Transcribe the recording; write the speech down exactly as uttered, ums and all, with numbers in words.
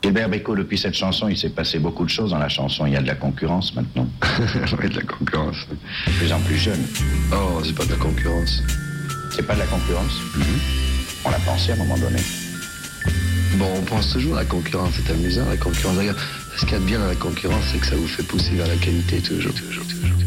Gilbert Bécaud, depuis cette chanson, il s'est passé beaucoup de choses dans la chanson. Il y a de la concurrence maintenant. Oui, de la concurrence. De plus en plus jeune. Oh, c'est pas de la concurrence. C'est pas de la concurrence Mm-hmm. On l'a pensé à un moment donné. Bon, on pense toujours à la concurrence, c'est amusant la concurrence. Regarde, ce qu'il y a de bien dans la concurrence, c'est que ça vous fait pousser vers la qualité toujours, toujours, toujours.